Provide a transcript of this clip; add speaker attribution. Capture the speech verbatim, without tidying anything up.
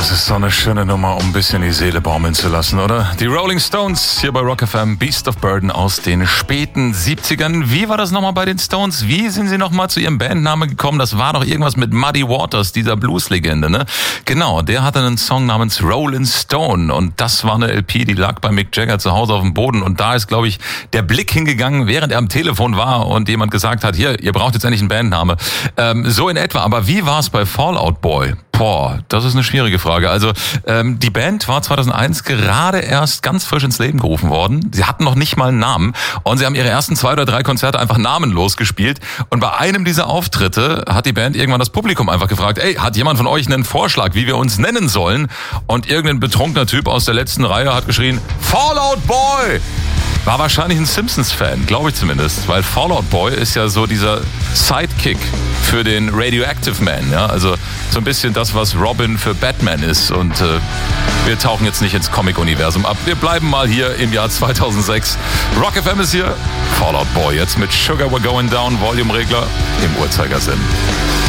Speaker 1: Das ist so eine schöne Nummer, um ein bisschen die Seele baumeln zu lassen, oder? Die Rolling Stones hier bei Rock F M, Beast of Burden aus den späten siebzigern. Wie war das nochmal bei den Stones? Wie sind sie nochmal zu ihrem Bandnamen gekommen? Das war doch irgendwas mit Muddy Waters, dieser Blues-Legende, ne? Genau, der hatte einen Song namens Rolling Stone und das war eine L P, die lag bei Mick Jagger zu Hause auf dem Boden und da ist, glaube ich, der Blick hingegangen, während er am Telefon war und jemand gesagt hat, hier, ihr braucht jetzt endlich einen Bandname. Ähm, so in etwa, aber wie war es bei Fall Out Boy? Boah, das ist eine schwierige Frage. Also ähm, die Band war zweitausendeins gerade erst ganz frisch ins Leben gerufen worden. Sie hatten noch nicht mal einen Namen und sie haben ihre ersten zwei oder drei Konzerte einfach namenlos gespielt. Und bei einem dieser Auftritte hat die Band irgendwann das Publikum einfach gefragt, ey, hat jemand von euch einen Vorschlag, wie wir uns nennen sollen? Und irgendein betrunkener Typ aus der letzten Reihe hat geschrien, Fall Out Boy! War wahrscheinlich ein Simpsons-Fan, glaube ich zumindest, weil Fall Out Boy ist ja so dieser Sidekick für den Radioactive Man, ja, also so ein bisschen das, was Robin für Batman ist und äh, wir tauchen jetzt nicht ins Comic-Universum ab, wir bleiben mal hier im Jahr zweitausendsechs. Rock F M ist hier, Fall Out Boy jetzt mit Sugar We're Going Down, Volume-Regler im Uhrzeigersinn.